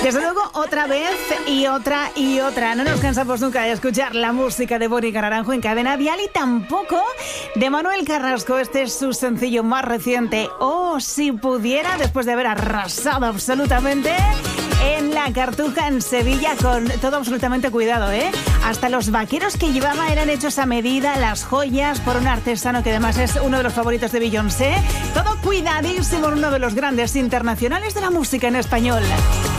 Desde luego, otra vez y otra y otra. No nos cansamos nunca de escuchar la música de Mónica Naranjo en Cadena Dial y tampoco de Manuel Carrasco. Este es su sencillo más reciente. Oh, si pudiera, después de haber arrasado absolutamente en la Cartuja en Sevilla con todo absolutamente cuidado, ¿eh? Hasta los vaqueros que llevaba eran hechos a medida, las joyas por un artesano que además es uno de los favoritos de Beyoncé. Todo cuidadísimo en uno de los grandes internacionales de la música en español.